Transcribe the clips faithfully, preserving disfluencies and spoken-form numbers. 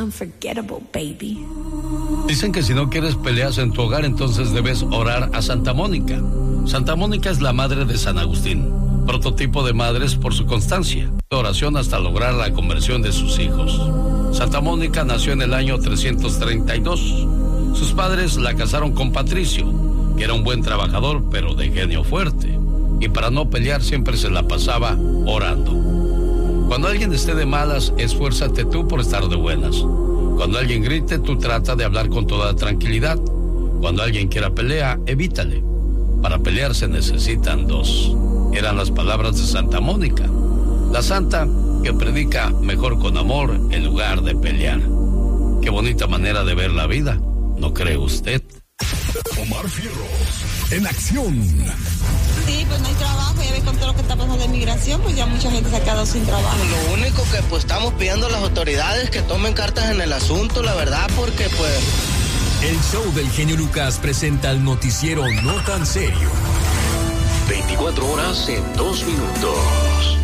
unforgettable, baby. Dicen que si no quieres peleas en tu hogar, entonces debes orar a Santa Mónica. Santa Mónica es la madre de San Agustín, prototipo de madres por su constancia, de oración hasta lograr la conversión de sus hijos. Santa Mónica nació en el año trescientos treinta y dos. Sus padres la casaron con Patricio, que era un buen trabajador, pero de genio fuerte. Y para no pelear siempre se la pasaba orando. Cuando alguien esté de malas, esfuérzate tú por estar de buenas. Cuando alguien grite, tú trata de hablar con toda tranquilidad. Cuando alguien quiera pelea, evítale. Para pelear se necesitan dos. Eran las palabras de Santa Mónica, la santa que predica mejor con amor en lugar de pelear. Qué bonita manera de ver la vida, ¿no cree usted? Omar Fierros, en acción. Sí, pues no hay trabajo, ya ves con todo lo que está pasando de migración, pues ya mucha gente se ha quedado sin trabajo. Lo único que pues estamos pidiendo a las autoridades que tomen cartas en el asunto, la verdad, porque pues... El show del genio Lucas presenta el noticiero No Tan Serio. veinticuatro horas en dos minutos.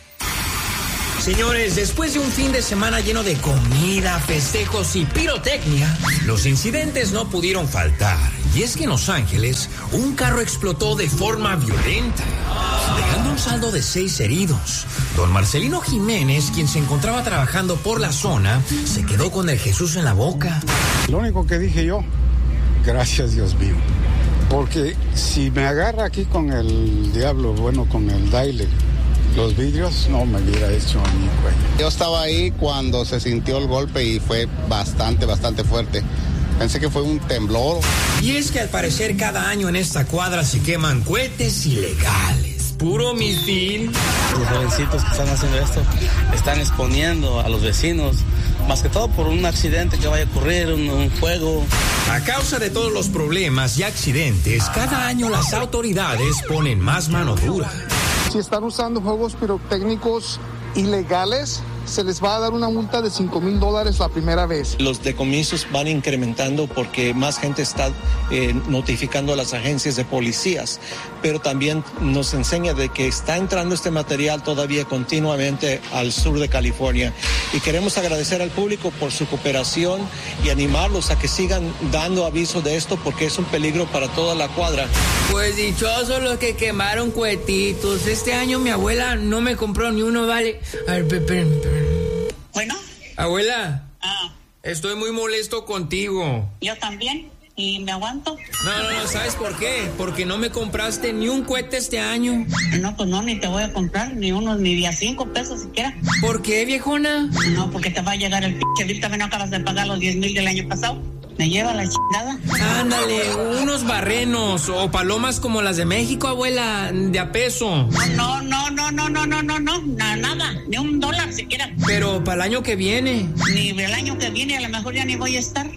Señores, después de un fin de semana lleno de comida, festejos y pirotecnia, los incidentes no pudieron faltar. Y es que en Los Ángeles, un carro explotó de forma violenta, dejando un saldo de seis heridos. Don Marcelino Jiménez, quien se encontraba trabajando por la zona, se quedó con el Jesús en la boca. Lo único que dije yo, gracias Dios mío, porque si me agarra aquí con el diablo, bueno, con el daile, los vidrios, no me hubiera hecho a mí, güey. Yo estaba ahí cuando se sintió el golpe y fue bastante, bastante fuerte. Pensé que fue un temblor. Y es que al parecer cada año en esta cuadra se queman cohetes ilegales. Puro misil. Los jovencitos que están haciendo esto están exponiendo a los vecinos, más que todo por un accidente que vaya a ocurrir, un, un fuego. A causa de todos los problemas y accidentes, cada año las autoridades ponen más mano dura. Si están usando juegos pirotécnicos ilegales, se les va a dar una multa de cinco mil dólares la primera vez. Los decomisos van incrementando porque más gente está eh, notificando a las agencias de policías, pero también nos enseña de que está entrando este material todavía continuamente al sur de California. Y queremos agradecer al público por su cooperación y animarlos a que sigan dando aviso de esto porque es un peligro para toda la cuadra. Pues dichosos los que quemaron cohetitos. Este año mi abuela no me compró ni uno, vale. A ver, esperen, esperen. Bueno. Abuela. Ah. Estoy muy molesto contigo. Yo también. ¿Y me aguanto? No, no, no, ¿sabes por qué? Porque no me compraste ni un cohete este año. No, pues no, ni te voy a comprar ni unos, ni de a cinco pesos siquiera. ¿Por qué, viejona? No, porque te va a llegar el pinche bill, también no acabas de pagar los diez mil del año pasado. Me lleva la chingada. Ándale, unos barrenos o palomas como las de México, abuela, de a peso. No, no, no, no, no, no, no, no, no, nada, ni un dólar siquiera. Pero para el año que viene. Ni el año que viene, a lo mejor ya ni voy a estar.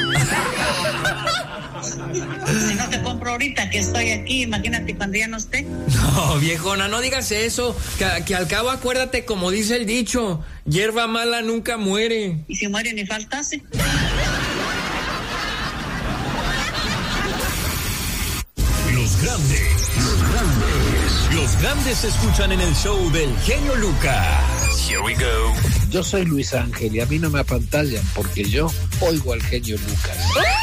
Si no te compro ahorita que estoy aquí, imagínate cuando ya no esté. No, viejona, no digas eso. Que, que al cabo acuérdate como dice el dicho, hierba mala nunca muere. Y si muere ni faltase. Los grandes, los grandes, los grandes se escuchan en el show del genio Lucas. Here we go. Yo soy Luis Ángel y a mí no me apantallan porque yo oigo al genio Lucas.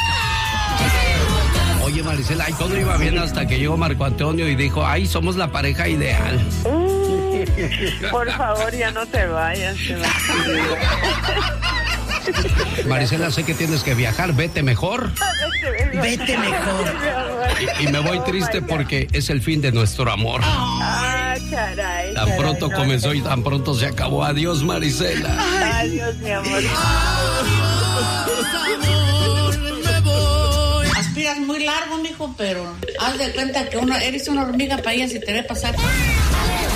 Oye, Maricela, y todo iba bien hasta que llegó Marco Antonio y dijo, ay, somos la pareja ideal. Por favor, ya no te vayas. Te vas. Maricela, sé que tienes que viajar, vete mejor. Vete mejor. Y, y me voy triste porque es el fin de nuestro amor. Ah, caray. Tan caray, pronto no, comenzó no. y tan pronto se acabó. Adiós, Maricela. Adiós, mi amor. Aspiras muy largo, mijo, pero haz de cuenta que uno eres una hormiga para ella si te ve pasar.